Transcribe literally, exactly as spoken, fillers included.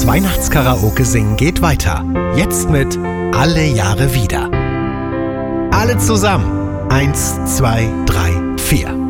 Weihnachtskaraoke singen geht weiter. Jetzt mit Alle Jahre wieder. Alle zusammen. Eins, zwei, drei, vier.